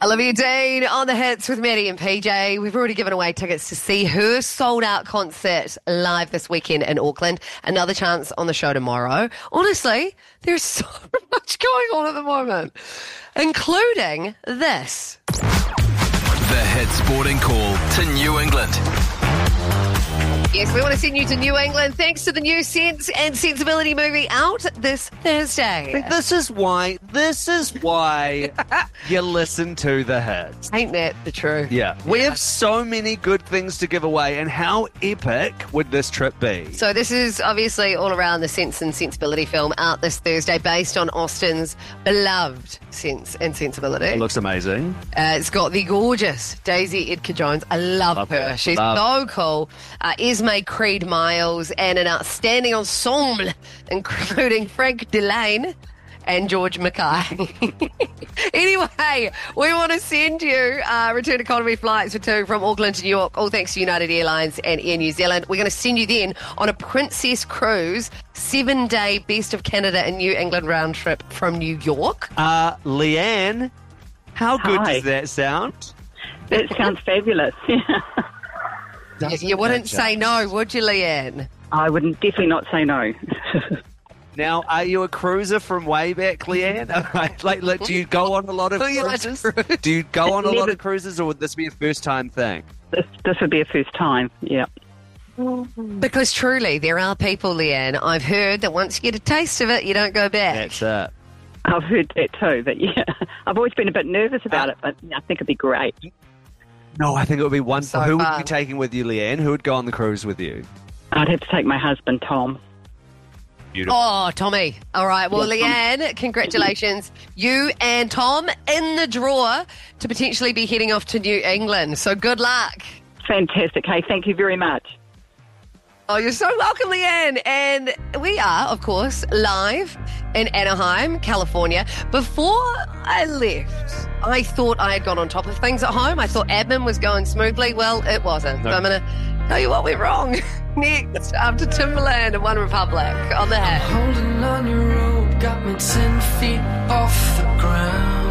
Olivia Dean on the hits with Maddie and PJ. We've already given away tickets to see her sold-out concert live this weekend in Auckland. Another chance on the show tomorrow. Honestly, there's so much going on at the moment, including this. The Hit Sporting Call to New England. Yes, we want to send you to New England thanks to the new Sense and Sensibility movie out this Thursday. This is why you listen to the hits. Ain't that the truth? Yeah. We have so many good things to give away, and how epic would this trip be? So this is obviously all around the Sense and Sensibility film out this Thursday based on Austen's beloved Sense and Sensibility. It looks amazing. It's got the gorgeous Daisy Edgar Jones. I love her. She's so cool. Esme Creed Miles and an outstanding ensemble, including Frank Delane and George Mackay. Anyway, we want to send you return economy flights for two from Auckland to New York, all thanks to United Airlines and Air New Zealand. We're going to send you then on a Princess Cruise 7-day Best of Canada and New England round trip from New York. Leanne, how good Hi. does that sound? That sounds fabulous. You wouldn't say no, would you, Leanne? I would definitely not say no. Now, are you a cruiser from way back, Leanne? like, do you go on a lot of cruises? Do you go on a lot of cruises, or would this be a first-time thing? This would be a first time, yeah. Because truly, there are people, Leanne, I've heard that once you get a taste of it, you don't go back. That's it. I've heard that too, but yeah. I've always been a bit nervous about it, but I think it'd be great. No, I think it would be wonderful. So Who would fun. you be taking with you, Leanne? Who would go on the cruise with you? I'd have to take my husband, Tom. Beautiful. Oh, Tommy. All right. Well, Leanne, congratulations. You and Tom in the draw to potentially be heading off to New England. So good luck. Fantastic. Hey, thank you very much. Oh, you're so welcome, Leanne. And we are, of course, live in Anaheim, California. Before I left, I thought I had got on top of things at home. I thought admin was going smoothly. Well, it wasn't. So I'm going to tell you what went wrong. Next, after Timberland and One Republic on the Hit. Holding on your rope, got me 10 feet off the ground.